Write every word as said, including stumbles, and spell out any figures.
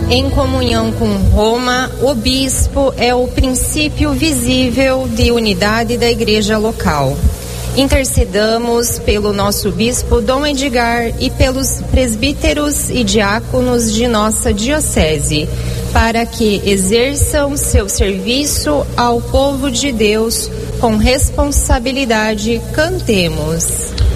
Em comunhão com Roma, o bispo é o princípio visível de unidade da igreja local. Intercedamos pelo nosso bispo Dom Edgar e pelos presbíteros e diáconos de nossa diocese, para que exerçam seu serviço ao povo de Deus com responsabilidade. Cantemos.